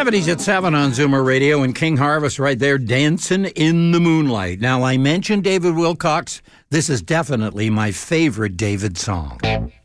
70s at 7 on Zoomer Radio, and King Harvest right there dancing in the moonlight. Now, I mentioned David Wilcox. This is definitely my favorite David song.